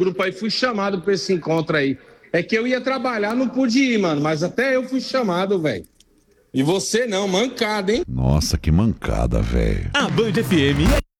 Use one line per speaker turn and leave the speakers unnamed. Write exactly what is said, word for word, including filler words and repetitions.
grupo aí, fui chamado pra esse encontro aí. É que eu ia trabalhar, não pude ir, mano, mas até eu fui chamado, velho. E você não, mancada, hein?
Nossa, que mancada, velho.
A Band F M